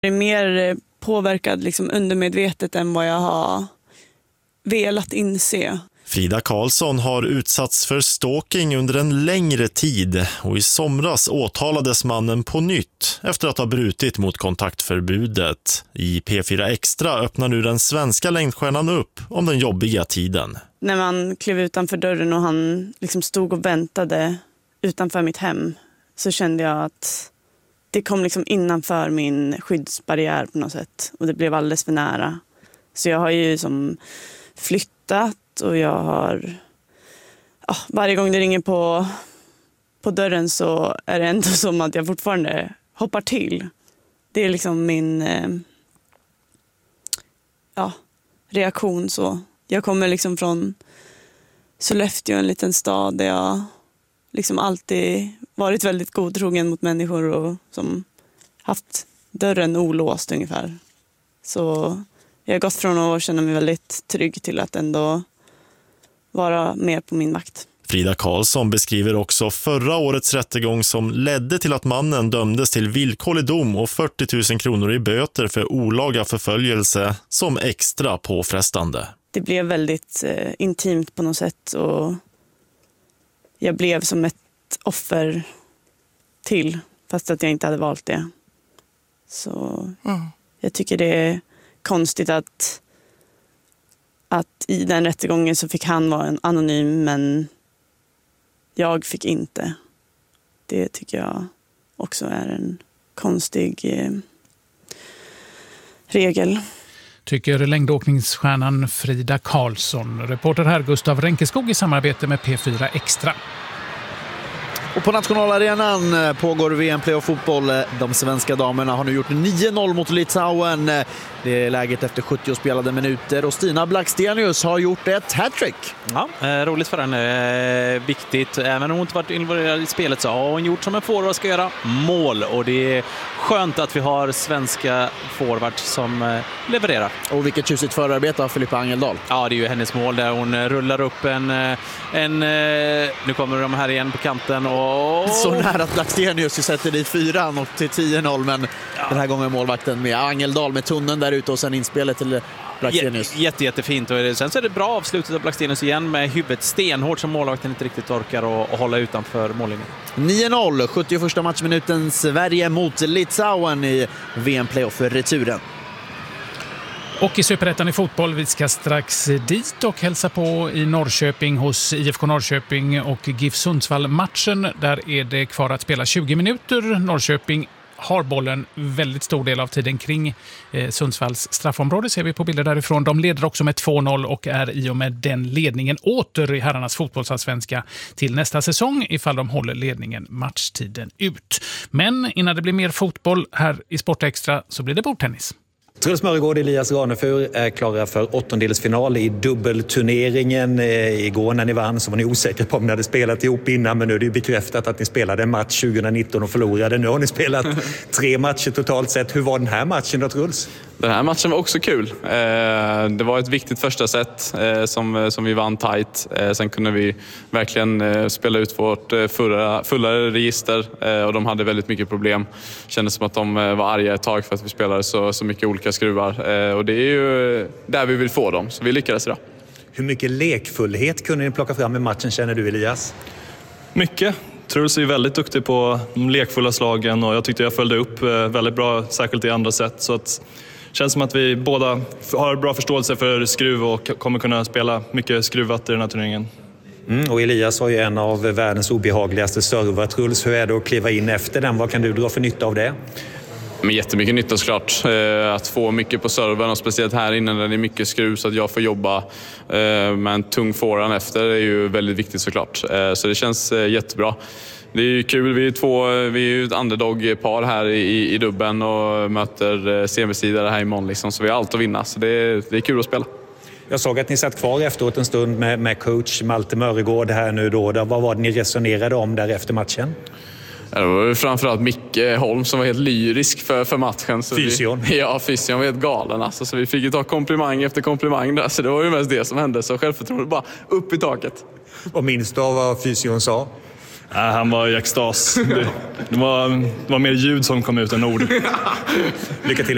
Jag är mer påverkad liksom undermedvetet än vad jag har velat inse. Frida Karlsson har utsatts för stalking under en längre tid och i somras åtalades mannen på nytt efter att ha brutit mot kontaktförbudet. I P4 Extra öppnar nu den svenska längdstjärnan upp om den jobbiga tiden. När man klev utanför dörren och han liksom stod och väntade utanför mitt hem så kände jag att det kom liksom innanför min skyddsbarriär på något sätt och det blev alldeles för nära. Så jag har ju som flyttat och jag har varje gång det ringer på dörren så är det ändå som att jag fortfarande hoppar till. Det är liksom min reaktion så. Jag kommer liksom från Sollefteå, en liten stad där jag liksom alltid varit väldigt godtrogen mot människor och som haft dörren olåst ungefär. Så jag har gått från att känna mig väldigt trygg till att ändå vara mer på min vakt. Frida Karlsson beskriver också förra årets rättegång som ledde till att mannen dömdes till villkorlig dom och 40 000 kronor i böter för olaga förföljelse som extra påfrestande. Det blev väldigt intimt på något sätt och jag blev som ett offer till fast att jag inte hade valt det. Så jag tycker det är konstigt att i den rättegången så fick han vara en anonym men jag fick inte. Det tycker jag också är en konstig regel. Tycker längdåkningsstjärnan Frida Karlsson. Reporter här Gustav Ränkeskog i samarbete med P4 Extra. Och på nationalarenan pågår VM-playoff-fotboll. De svenska damerna har nu gjort 9-0 mot Litauen. Det är läget efter 70 spelade minuter. Och Stina Blackstenius har gjort ett hattrick. Ja, roligt för henne. Viktigt. Även om hon inte varit involverad i spelet så har hon gjort som en forward ska göra mål. Och det är skönt att vi har svenska forwards som levererar. Och vilket tjusigt förarbete av Filippa Angeldal. Ja, det är ju hennes mål där hon rullar upp nu kommer de här igen på kanten och så nära att Blackstenius sätter dit 4 och till 10-0 men den här gången målvakten med Angeldal med tunneln där ute och sen inspelet till Blackstenius. Jättefint och sen så är det bra avslutet av Blackstenius igen med huvudet stenhårt som målvakten inte riktigt orkar att hålla utanför mållinjen. 9-0, 71 matchminuten Sverige mot Litauen i VM-playoff för returen. Och i Superettan i fotboll, vi ska strax dit och hälsa på i Norrköping hos IFK Norrköping och GIF Sundsvall-matchen. Där är det kvar att spela 20 minuter. Norrköping har bollen väldigt stor del av tiden kring Sundsvalls straffområde ser vi på bilder därifrån. De leder också med 2-0 och är i och med den ledningen åter i herrarnas fotbollsallsvenska till nästa säsong ifall de håller ledningen matchtiden ut. Men innan det blir mer fotboll här i Sportextra så blir det bordtennis. Truls Mörgård och Elias Ranefur är klara för åttondelsfinal i dubbelturneringen. Igår när ni vann så var ni osäkra på om ni hade spelat ihop innan, men nu är det ju bekräftat att ni spelade en match 2019 och förlorade. Nu har ni spelat 3 matcher totalt sett. Hur var den här matchen då, Truls? Den här matchen var också kul. Det var ett viktigt första set som vi vann tight. Sen kunde vi verkligen spela ut vårt fulla register och de hade väldigt mycket problem. Kändes som att de var arga ett tag för att vi spelade så mycket olika skruvar. Och det är ju där vi vill få dem, så vi lyckades idag. Hur mycket lekfullhet kunde ni plocka fram i matchen, känner du, Elias? Mycket. Truls är väldigt duktig på de lekfulla slagen och jag tyckte jag följde upp väldigt bra, särskilt i andra set. Så att känns som att vi båda har bra förståelse för skruv och kommer kunna spela mycket skruvat i den här turneringen. Och Elias har ju en av världens obehagligaste servar. Truls, hur är det att kliva in efter den? Vad kan du dra för nytta av det? Men jättemycket nytta såklart. Att få mycket på servern och speciellt här inne när det är mycket skruv så att jag får jobba med en tung forehand efter är ju väldigt viktigt såklart. Så det känns jättebra. Det är ju kul, vi är ju ett underdog-par här i dubben och möter semisidare här imorgon liksom, så vi har allt att vinna, så det är kul att spela. Jag såg att ni satt kvar efteråt en stund med coach Malte Mörgård här nu då. Vad var det ni resonerade om där efter matchen? Det var framförallt Micke Holm som var helt lyrisk för matchen. Fysion? Fysion var helt galen alltså, så vi fick ju ta komplimang efter komplimang där, så det var ju mest det som hände, så självförtroende bara upp i taket. Vad minns du av vad fysion sa? Han var i extas. Det var mer ljud som kom ut än ord. Lycka till.